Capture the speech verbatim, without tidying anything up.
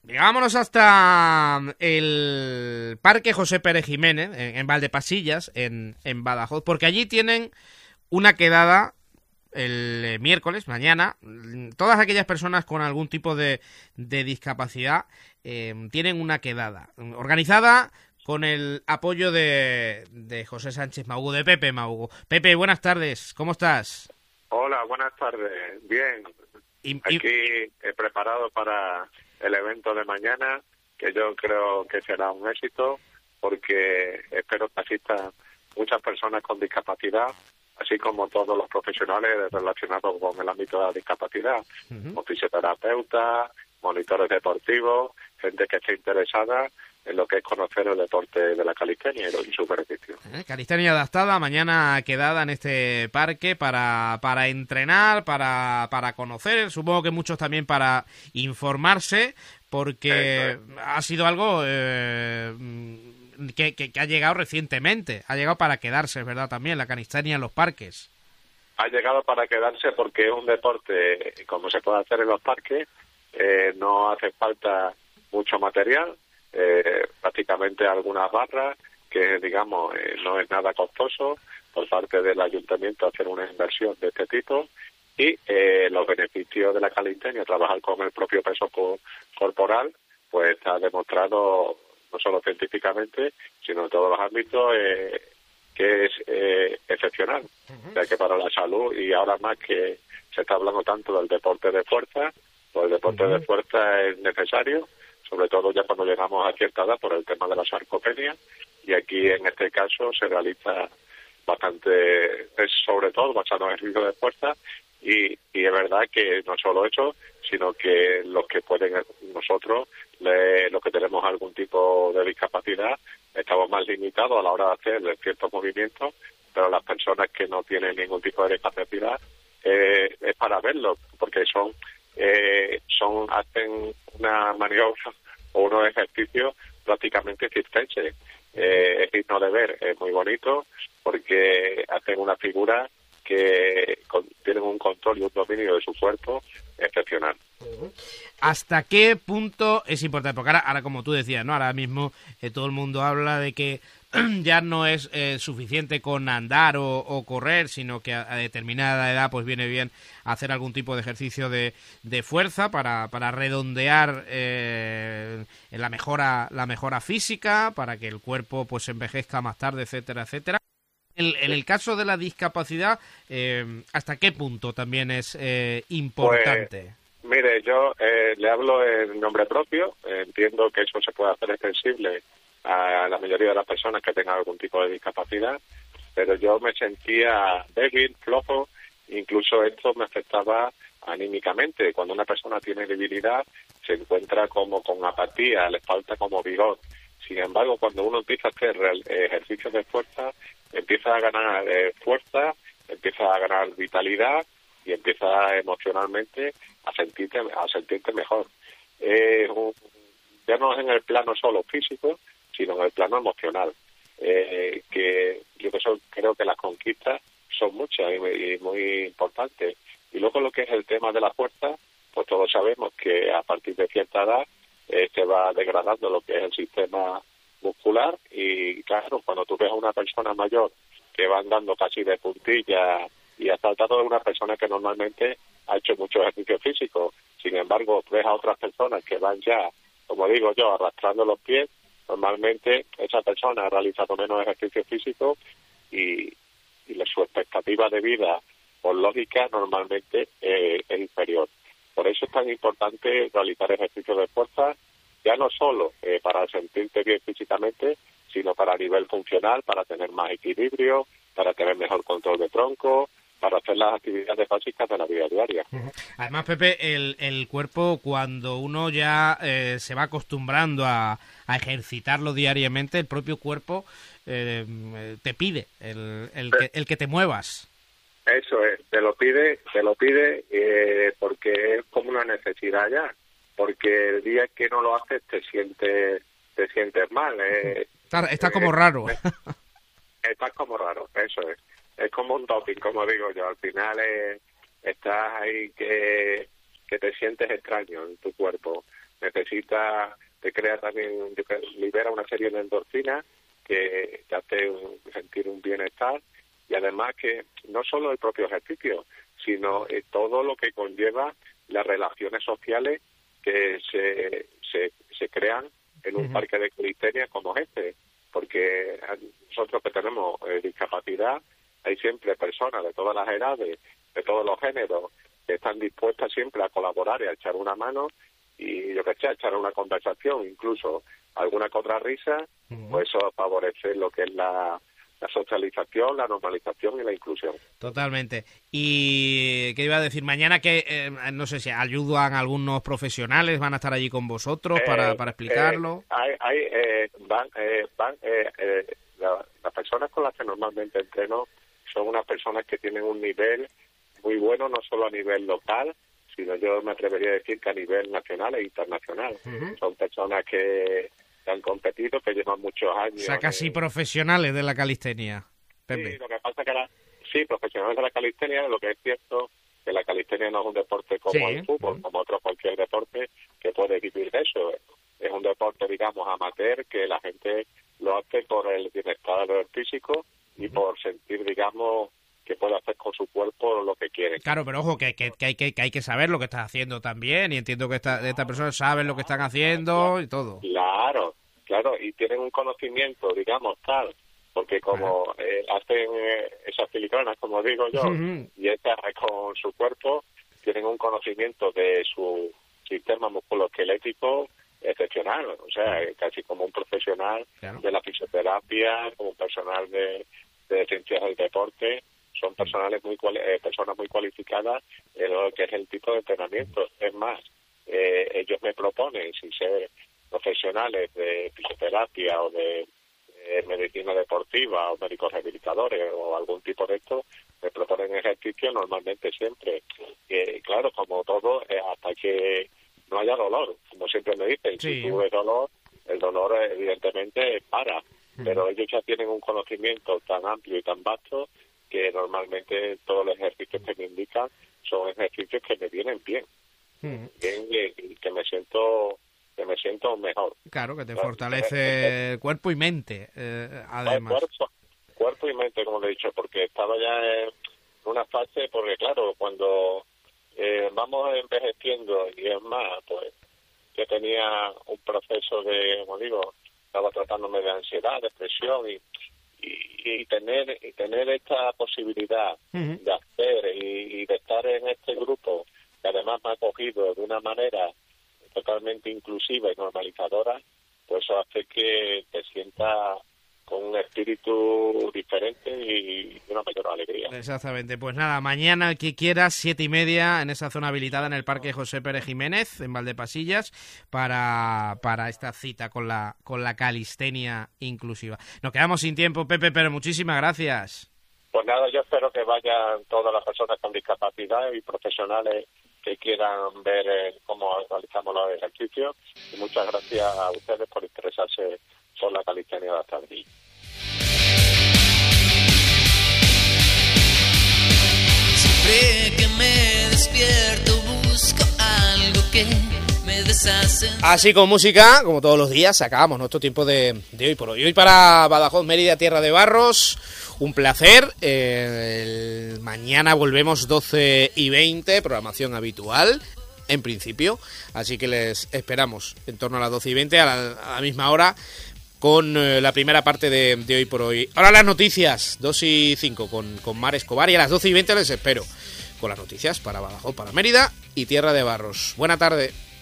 Vámonos hasta el Parque José Pérez Jiménez, en, en Valdepasillas, en, en Badajoz, porque allí tienen una quedada el eh, miércoles, mañana. Todas aquellas personas con algún tipo de, de discapacidad eh, tienen una quedada organizada con el apoyo de, de José Sánchez Maugo, de Pepe Maugo. Pepe, buenas tardes, ¿cómo estás? Hola, buenas tardes. Bien, Y, y... aquí he preparado para el evento de mañana, que yo creo que será un éxito, porque espero que asistan muchas personas con discapacidad, así como todos los profesionales relacionados con el ámbito de la discapacidad, uh-huh. como fisioterapeutas, monitores deportivos, gente que esté interesada en lo que es conocer el deporte de la calistenia y su beneficio. Eh, calistenia adaptada, mañana quedada en este parque para, para entrenar, para, para conocer, supongo que muchos también para informarse, porque es. ha sido algo eh, que, que, que ha llegado recientemente, ha llegado para quedarse, ¿verdad? También la calistenia en los parques. Ha llegado para quedarse porque es un deporte, como se puede hacer en los parques, eh, no hace falta mucho material, Eh, prácticamente algunas barras, que digamos eh, no es nada costoso por parte del ayuntamiento hacer una inversión de este tipo, y eh, los beneficios de la calistenia, trabajar con el propio peso co- corporal, pues está demostrado no solo científicamente, sino en todos los ámbitos eh, que es eh, excepcional. Uh-huh. O sea que para la salud, y ahora más que se está hablando tanto del deporte de fuerza, pues el deporte uh-huh. de fuerza es necesario, sobre todo ya cuando llegamos a cierta edad por el tema de la sarcopenia, y aquí en este caso se realiza bastante, es sobre todo basado en ejercicios de fuerza, y, y es verdad que no solo eso, sino que los que pueden, nosotros, le, los que tenemos algún tipo de discapacidad, estamos más limitados a la hora de hacer ciertos movimientos, pero las personas que no tienen ningún tipo de discapacidad, eh, es para verlo, porque son, eh, son hacen una maniobra o unos ejercicios prácticamente circenses. Eh, es digno de ver, es muy bonito, porque hacen una figura que con, tienen un control y un dominio de su cuerpo excepcional. ¿Hasta qué punto es importante? Porque ahora, ahora como tú decías, ¿no? Ahora mismo eh, todo el mundo habla de que ya no es eh, suficiente con andar o, o correr, sino que a, a determinada edad pues viene bien hacer algún tipo de ejercicio de, de fuerza para, para redondear eh, la mejora la mejora física, para que el cuerpo pues envejezca más tarde, etcétera, etcétera. En, en el caso de la discapacidad, eh, ¿hasta qué punto también es eh, importante? Pues, mire, yo eh, le hablo en nombre propio, entiendo que eso se puede hacer extensible a la mayoría de las personas que tengan algún tipo de discapacidad, pero yo me sentía débil, flojo, incluso esto me afectaba anímicamente. Cuando una persona tiene debilidad, se encuentra como con apatía, le falta como vigor. Sin embargo, cuando uno empieza a hacer ejercicios de fuerza, empieza a ganar eh, fuerza, empieza a ganar vitalidad y empieza emocionalmente a sentirte, a sentirte mejor. Eh, un, ya no es en el plano solo físico, sino en el plano emocional, eh, que yo creo que las conquistas son muchas y, y muy importantes. Y luego lo que es el tema de la fuerza, pues todos sabemos que a partir de cierta edad eh, se va degradando lo que es el sistema muscular, y claro, cuando tú ves a una persona mayor que va andando casi de puntilla y ha saltado de una persona que normalmente ha hecho mucho ejercicio físico, sin embargo ves a otras personas que van ya, como digo yo, arrastrando los pies, normalmente esa persona ha realizado menos ejercicio físico y, y la, su expectativa de vida, por lógica, normalmente eh, es inferior. Por eso es tan importante realizar ejercicios de fuerza, ya no solo eh, para sentirte bien físicamente, sino para a nivel funcional, para tener más equilibrio, para tener mejor control de tronco, para hacer las actividades básicas de la vida diaria. Además, Pepe, el, el cuerpo, cuando uno ya eh, se va acostumbrando a, a ejercitarlo diariamente, el propio cuerpo eh, te pide el, el, que, el que te muevas. Eso es, te lo pide, te lo pide eh, porque es como una necesidad ya, porque el día que no lo haces te sientes, te sientes mal. Eh, está, está como eh, raro. Eh, estás como raro, eso es. Es como un doping, como digo yo. Al final eh, estás ahí que, que te sientes extraño en tu cuerpo. Necesitas, te crea también, libera una serie de endorfinas que te hace un, sentir un bienestar, y además que no solo el propio ejercicio, sino eh, todo lo que conlleva las relaciones sociales que se, se, se crean en un uh-huh. parque de calistenia como este, porque nosotros que tenemos eh, discapacidad, hay siempre personas de todas las edades, de todos los géneros, que están dispuestas siempre a colaborar y a echar una mano, y yo que sé, a echar una conversación, incluso alguna que otra risa, uh-huh. pues eso favorece lo que es la, la socialización, la normalización y la inclusión. Totalmente. Y qué iba a decir, mañana que, eh, no sé si ayudan algunos profesionales, van a estar allí con vosotros eh, para, para explicarlo. Eh, hay, hay, eh, van, eh, van, eh, eh, la, las personas con las que normalmente entreno son unas personas que tienen un nivel muy bueno, no solo a nivel local, sino yo me atrevería a decir que a nivel nacional e internacional. Uh-huh. Son personas que, que han competido, que llevan muchos años. O sea, casi eh, profesionales de la calistenia. Pepe. Sí, lo que pasa es que la, sí, profesionales de la calistenia, lo que es cierto que la calistenia no es un deporte como sí. el fútbol, uh-huh. como otro cualquier deporte que puede vivir de eso. Es un deporte, digamos, amateur, que la gente lo hace por el bienestar físico y uh-huh. por sentir, digamos, que puede hacer con su cuerpo lo que quiere. Claro, pero ojo, que, que, que, hay, que, que hay que saber lo que estás haciendo también, y entiendo que esta, estas personas saben lo que están haciendo y todo. Claro, claro, y tienen un conocimiento, digamos, tal, porque como claro. eh, hacen eh, esas filigranas, como digo yo, uh-huh. y estas con su cuerpo, tienen un conocimiento de su sistema musculoesquelético excepcional, o sea, casi como un profesional claro. de la fisioterapia, como un personal de, de ciencias del deporte. Son personales muy cuali- eh, personas muy cualificadas en lo que es el tipo de entrenamiento. Es más, eh, ellos me proponen, sin ser profesionales de fisioterapia o de eh, medicina deportiva o médicos rehabilitadores o algún tipo de esto, me proponen ejercicio normalmente siempre. Eh, claro, como todo, eh, hasta que no haya dolor. Como siempre me dicen, sí. si tuve dolor, el dolor evidentemente para. Mm. Pero ellos ya tienen un conocimiento tan amplio y tan vasto que normalmente todos los ejercicios que me indican son ejercicios que me vienen bien, mm. bien y que me siento que me siento mejor. Claro, que te claro, fortalece el cuerpo y mente, eh, además. Cuerpo, cuerpo y mente, como le he dicho, porque estaba ya en una fase, porque claro, cuando eh, vamos envejeciendo y es más, pues yo tenía un proceso de, como digo, estaba tratándome de ansiedad, depresión y Y, y tener y tener esta posibilidad uh-huh. de hacer y, y de estar en este grupo que además me ha acogido de una manera totalmente inclusiva y normalizadora, pues eso hace que te sientas con un espíritu diferente y una mayor alegría. Exactamente, pues nada, mañana el que quiera, siete y media, en esa zona habilitada en el Parque José Pérez Jiménez, en Valdepasillas, para, para esta cita con la, con la calistenia inclusiva. Nos quedamos sin tiempo, Pepe, pero muchísimas gracias. Pues nada, yo espero que vayan todas las personas con discapacidad y profesionales que quieran ver eh, cómo realizamos los ejercicios, y muchas gracias a ustedes por interesarse por la calistenia de Astadillo. Siempre que me despierto busco algo que me deshace. Así con música, como todos los días, acabamos nuestro tiempo de, de hoy por hoy. Hoy para Badajoz, Mérida, Tierra de Barros, un placer. Eh, el, mañana volvemos doce y veinte, programación habitual, en principio. Así que les esperamos en torno a las doce y veinte, a la, a la misma hora, con eh, la primera parte de, de hoy por hoy. Ahora las noticias, dos y cinco con, con Mar Escobar, y a las doce y veinte les espero con las noticias para Badajoz, para Mérida y Tierra de Barros. Buena tarde.